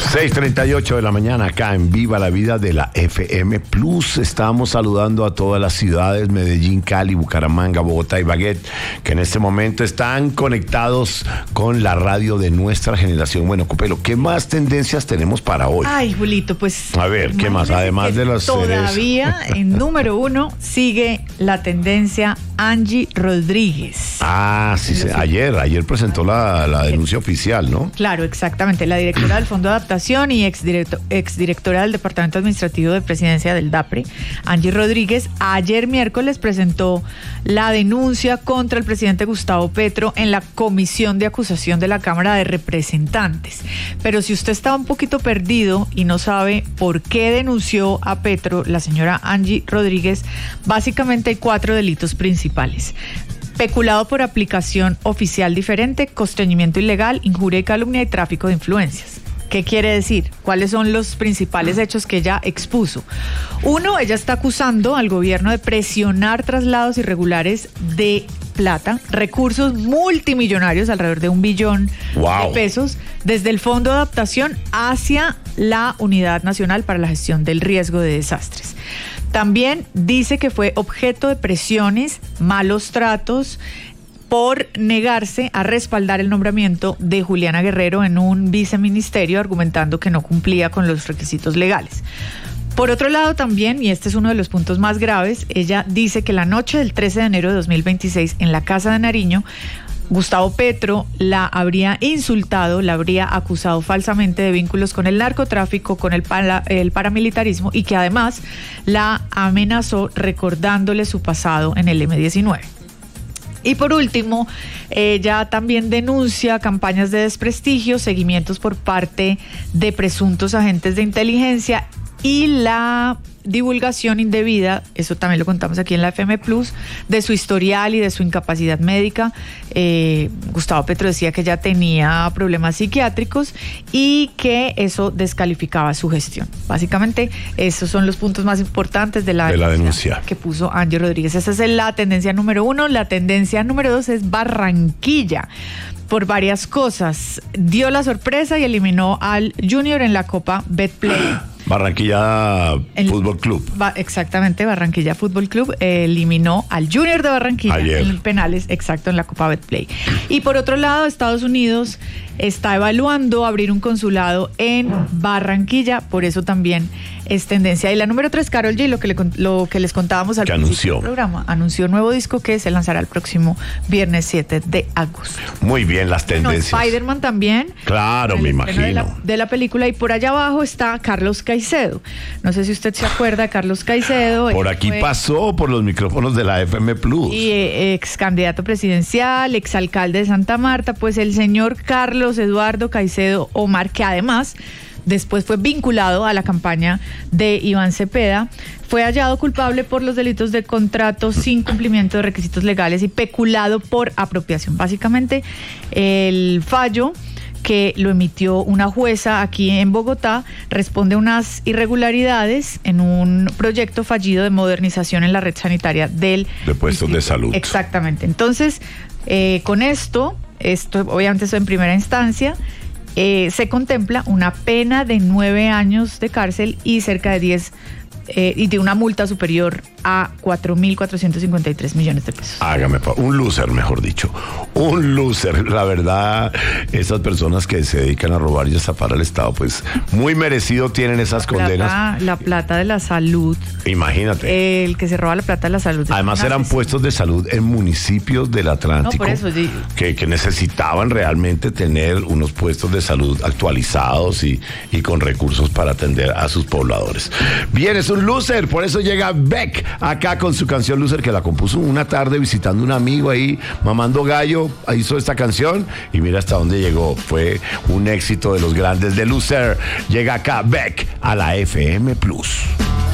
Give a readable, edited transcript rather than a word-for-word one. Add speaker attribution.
Speaker 1: 6:38 de la mañana acá en Viva la Vida de la FM Plus. Estamos saludando a todas las ciudades, Medellín, Cali, Bucaramanga, Bogotá y Baguette, que en este momento están conectados con la radio de nuestra generación. Bueno, Copelo, ¿qué más tendencias tenemos para hoy?
Speaker 2: Ay, Julito, pues...
Speaker 1: A ver, ¿qué más? Además de los
Speaker 2: todavía en número 1 sigue la tendencia Angie Rodríguez.
Speaker 1: Ah, sí, ayer presentó la denuncia oficial, ¿no?
Speaker 2: Claro, exactamente. La directora del Fondo de Adaptación y exdirectora del Departamento Administrativo de Presidencia del DAPRE, Angie Rodríguez, ayer miércoles presentó la denuncia contra el presidente Gustavo Petro en la Comisión de Acusación de la Cámara de Representantes. Pero si usted está un poquito perdido y no sabe por qué denunció a Petro, la señora Angie Rodríguez, básicamente hay 4 delitos principales: peculado por aplicación oficial diferente, constreñimiento ilegal, injuria y calumnia y tráfico de influencias. ¿Qué quiere decir? ¿Cuáles son los principales hechos que ella expuso? 1, ella está acusando al gobierno de presionar traslados irregulares de plata, recursos multimillonarios, alrededor de $1 billón de pesos, desde el Fondo de Adaptación hacia la Unidad Nacional para la Gestión del Riesgo de Desastres. También dice que fue objeto de presiones, malos tratos, por negarse a respaldar el nombramiento de Juliana Guerrero en un viceministerio, argumentando que no cumplía con los requisitos legales. Por otro lado también, y este es uno de los puntos más graves, ella dice que la noche del 13 de enero de 2026 en la Casa de Nariño, Gustavo Petro la habría insultado, la habría acusado falsamente de vínculos con el narcotráfico, con el paramilitarismo, y que además la amenazó recordándole su pasado en el M-19. Y por último, ella también denuncia campañas de desprestigio, seguimientos por parte de presuntos agentes de inteligencia y la divulgación indebida, eso también lo contamos aquí en la FM Plus, de su historial y de su incapacidad médica. Gustavo Petro decía que ella tenía problemas psiquiátricos y que eso descalificaba su gestión. Básicamente, esos son los puntos más importantes de la denuncia que puso Angie Rodríguez. Esa es la tendencia número 1. La tendencia número 2 es Barranquilla. Por varias cosas. Dio la sorpresa y eliminó al Junior en la Copa Betplay.
Speaker 1: Barranquilla Fútbol Club.
Speaker 2: Exactamente, Barranquilla Fútbol Club eliminó al Junior de Barranquilla en penales, exacto, en la Copa Betplay. Y por otro lado, Estados Unidos está evaluando abrir un consulado en Barranquilla, por eso también es tendencia. Y la número 3, Karol G, lo que les contábamos al principio del programa, anunció un nuevo disco que se lanzará el próximo viernes 7 de agosto.
Speaker 1: Muy bien, las tendencias.
Speaker 2: Spider-Man también.
Speaker 1: Claro, me imagino.
Speaker 2: De la película, y por allá abajo está Carlos Caicedo. No sé si usted se acuerda de Carlos Caicedo.
Speaker 1: Por aquí pasó por los micrófonos de la FM Plus.
Speaker 2: Y ex candidato presidencial, ex alcalde de Santa Marta, pues el señor Carlos Eduardo Caicedo Omar, que además después fue vinculado a la campaña de Iván Cepeda, fue hallado culpable por los delitos de contrato sin cumplimiento de requisitos legales y peculado por apropiación. Básicamente, el fallo que lo emitió una jueza aquí en Bogotá responde a unas irregularidades en un proyecto fallido de modernización en la red sanitaria de
Speaker 1: puestos de salud.
Speaker 2: Exactamente. Entonces, con esto obviamente eso en primera instancia, se contempla una pena de 9 años de cárcel y cerca de 10 y de una multa superior a 4.453 millones de pesos.
Speaker 1: Hágame un loser, mejor dicho. Un loser. La verdad, esas personas que se dedican a robar y a estafar al Estado, pues muy merecido tienen esas condenas.
Speaker 2: La plata de la salud.
Speaker 1: Imagínate.
Speaker 2: El que se roba la plata de la salud.
Speaker 1: Además eran puestos de salud en municipios del Atlántico.
Speaker 2: No, por eso, sí.
Speaker 1: que necesitaban realmente tener unos puestos de salud actualizados y con recursos para atender a sus pobladores. Bien, es un loser, por eso llega Beck acá con su canción Loser, que la compuso una tarde visitando un amigo ahí, mamando gallo, hizo esta canción y mira hasta dónde llegó. Fue un éxito de los grandes de Loser. Llega acá Beck a la FM Plus.